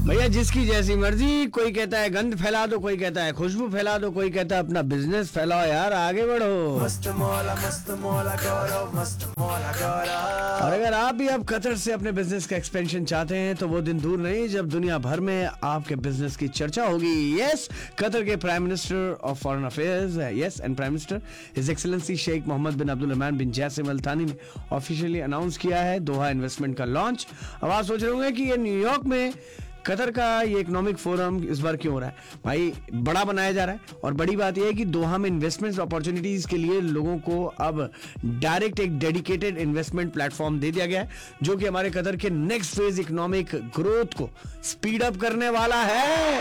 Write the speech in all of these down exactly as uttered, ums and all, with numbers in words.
भैया जिसकी जैसी मर्जी, कोई कहता है गंद फैला दो, कोई कहता है खुशबू फैला दो, कोई कहता है अपना बिजनेस फैलाओ यार, आगे बढ़ो। मस्त मौला मस्त मौला करो, मस्त मौला करो। और अगर आप भी अब कतर से अपने बिजनेस का एक्सपेंशन चाहते हैं तो वो दिन दूर नहीं जब दुनिया भर में आपके बिजनेस की चर्चा होगी। यस, कतर के prime minister of foreign affairs, yes and prime minister his excellency Sheikh Mohammad बिन अब्दुल रहमान बिन जासिम अल थानी ने ऑफिशियली अनाउंस किया है दोहा इन्वेस्टमेंट का लॉन्च। अब आप सोच रहे होंगे कि ये न्यूयॉर्क में कतर का ये इकोनॉमिक फोरम इस बार क्यों हो रहा है? भाई बड़ा बनाया जा रहा है और बड़ी बात यह है कि दोहा में इन्वेस्टमेंट अपॉर्चुनिटीज के लिए लोगों को अब डायरेक्ट एक डेडिकेटेड इन्वेस्टमेंट प्लेटफॉर्म दे दिया गया है जो कि हमारे कतर के नेक्स्ट फेज इकोनॉमिक ग्रोथ को स्पीड अप करने वाला है।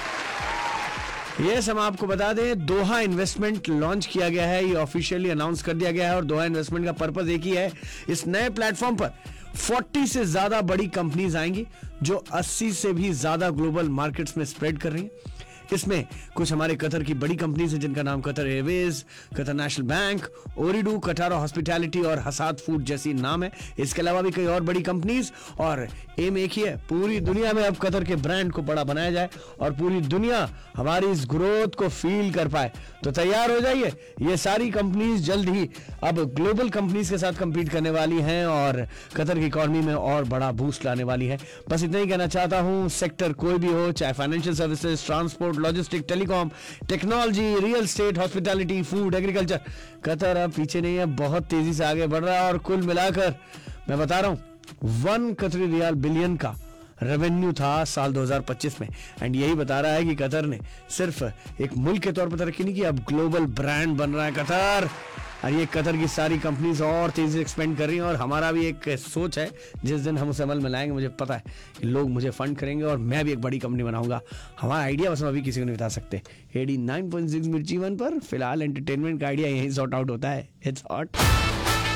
यस, हम आपको बता दें दोहा इन्वेस्टमेंट लॉन्च किया गया है, ये ऑफिशियली अनाउंस कर दिया गया है और दोहा इन्वेस्टमेंट का पर्पस एक ही है। इस नए प्लेटफॉर्म पर चालीस से ज्यादा बड़ी कंपनीज आएंगी जो अस्सी से भी ज्यादा ग्लोबल मार्केट्स में स्प्रेड कर रही हैं। इसमें कुछ हमारे कतर की बड़ी कंपनीज हैं जिनका नाम Qatar Airways, Qatar national bank, ओरिडू, Katara hospitality और हसाद फूड जैसी नाम है। इसके अलावा भी कई और बड़ी कंपनीज, और एम एक ही है, पूरी दुनिया में अब कतर के ब्रांड को बड़ा बनाया जाए और पूरी दुनिया हमारी इस ग्रोथ को फील कर पाए। तो तैयार हो जाइए, ये सारी कंपनीज जल्द ही अब ग्लोबल कंपनीज के साथ कंपीट करने वाली हैं और कतर की इकोनॉमी में और बड़ा बूस्ट लाने वाली है। बस इतना ही कहना चाहता हूं, सेक्टर कोई भी हो, चाहे financial services, transport, logistic, telecom, technology, real estate, hospitality, food, agriculture, Qatar अब पीछे नहीं है, बहुत तेजी से आगे बढ़ रहा है। और कुल मिलाकर मैं बता रहा हूं वन कतरी रियाल बिलियन का रेवेन्यू था साल दो हज़ार पच्चीस में। एंड यही बता रहा है कि कतर ने सिर्फ एक मुल्क के तौर पर तरक्की नहीं की, अब ग्लोबल ब्रांड बन रहा है कतर। और ये कतर की सारी कंपनीज और तेजी से एक्सपेंड कर रही हैं और हमारा भी एक सोच है, जिस दिन हम उसे अमल में लाएंगे मुझे पता है कि लोग मुझे फंड करेंगे और मैं भी एक बड़ी कंपनी बनाऊंगा। हमारा आइडिया बस हम अभी किसी को नहीं बता सकते। एटी नाइन पॉइंट सिक्स मिर्ची वन पर फिलहाल एंटरटेनमेंट का आइडिया यही सॉर्ट आउट होता है। It's hot.